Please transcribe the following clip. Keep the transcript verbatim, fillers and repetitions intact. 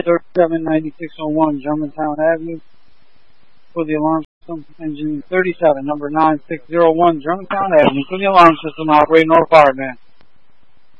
thirty-seven ninety-six oh one Germantown Avenue for the alarm system. Engine thirty-seven, number nine six zero one Germantown Avenue for the alarm system operator or fireman.